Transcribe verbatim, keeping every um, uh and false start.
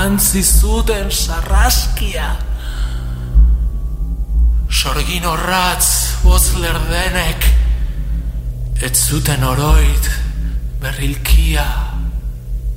jantzi zuten sarraskia. Sorgin horratz bozlerdenek, ez zuten oroit berrilkia.